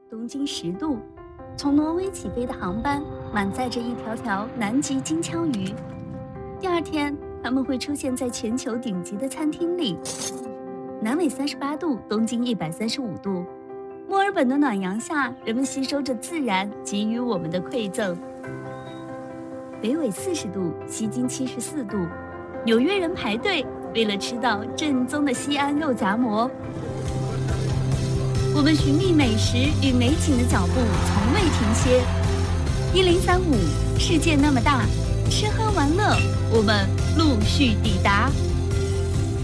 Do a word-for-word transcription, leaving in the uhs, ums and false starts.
东经十度。从挪威起飞的航班满载着一条条南极金枪鱼。第二天，它们会出现在全球顶级的餐厅里。南纬三十八度，东经一百三十五度。墨尔本的暖阳下，人们吸收着自然给予我们的馈赠。北纬四十度，西经七十四度。纽约人排队为了吃到正宗的西安肉夹馍。我们寻觅美食与美景的脚步从未停歇。一零三五，世界那么大，吃喝玩乐，我们陆续抵达。